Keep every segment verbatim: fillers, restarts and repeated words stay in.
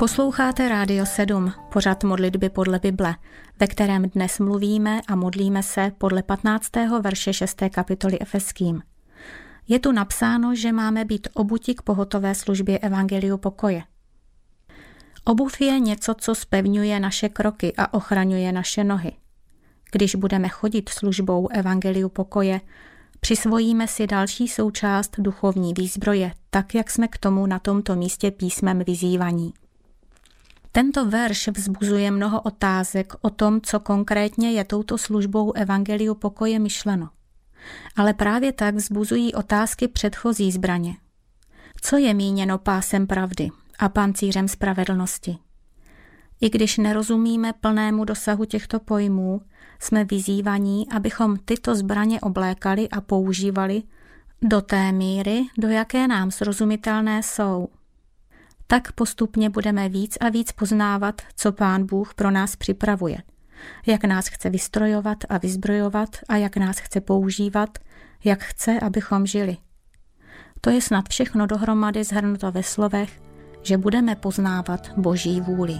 Posloucháte Rádio sedm, pořad modlitby podle Bible, ve kterém dnes mluvíme a modlíme se podle patnáctého verše šesté kapitoly Efeským. Je tu napsáno, že máme být obuti k pohotové službě evangeliu pokoje. Obuv je něco, co zpevňuje naše kroky a ochraňuje naše nohy. Když budeme chodit službou evangeliu pokoje, přisvojíme si další součást duchovní výzbroje, tak jak jsme k tomu na tomto místě písmem vyzývaní. Tento verš vzbuzuje mnoho otázek o tom, co konkrétně je touto službou evangeliu pokoje myšleno. Ale právě tak vzbuzují otázky předchozí zbraně. Co je míněno pásem pravdy a pancířem spravedlnosti? I když nerozumíme plnému dosahu těchto pojmů, jsme vyzývaní, abychom tyto zbraně oblékali a používali do té míry, do jaké nám srozumitelné jsou. Tak postupně budeme víc a víc poznávat, co Pán Bůh pro nás připravuje, jak nás chce vystrojovat a vyzbrojovat a jak nás chce používat, jak chce, abychom žili. To je snad všechno dohromady shrnuto ve slovech, že budeme poznávat Boží vůli.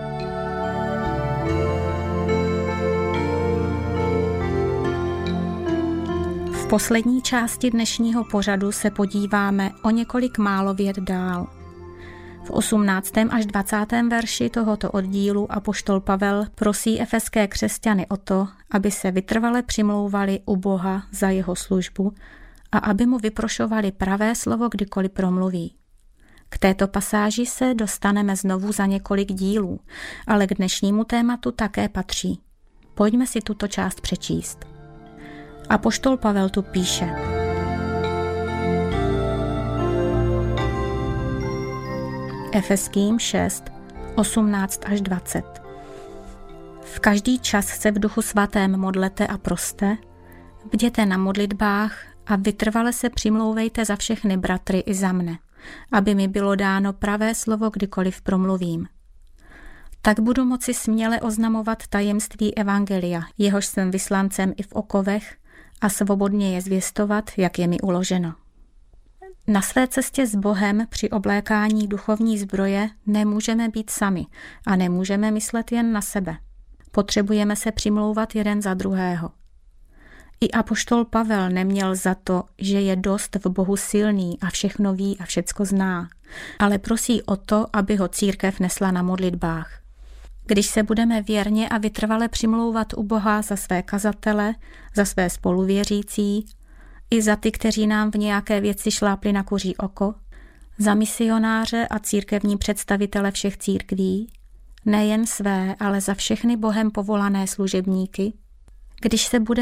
V poslední části dnešního pořadu se podíváme o několik málo vět dál. V osmnáctém až dvacátém verši tohoto oddílu apoštol Pavel prosí efeské křesťany o to, aby se vytrvale přimlouvali u Boha za jeho službu a aby mu vyprošovali pravé slovo, kdykoliv promluví. K této pasáži se dostaneme znovu za několik dílů, ale k dnešnímu tématu také patří. Pojďme si tuto část přečíst. Apoštol Pavel tu píše: Efeským šest, osmnáct až dvacet. V každý čas se v Duchu svatém modlete a proste, bděte na modlitbách a vytrvale se přimlouvejte za všechny bratry i za mne, aby mi bylo dáno pravé slovo, kdykoliv promluvím. Tak budu moci směle oznamovat tajemství evangelia, jehož jsem vyslancem i v okovech, a svobodně je zvěstovat, jak je mi uloženo. Na své cestě s Bohem při oblékání duchovní zbroje nemůžeme být sami a nemůžeme myslet jen na sebe. Potřebujeme se přimlouvat jeden za druhého. I apoštol Pavel neměl za to, že je dost v Bohu silný a všechno ví a všecko zná, ale prosí o to, aby ho církev nesla na modlitbách. Když se budeme věrně a vytrvale přimlouvat u Boha za své kazatele, za své spoluvěřící, i za ty, kteří nám v nějaké věci šlápli na kuří oko, za misionáře a církevní představitele všech církví, nejen své, ale za všechny Bohem povolané služebníky, když se budeme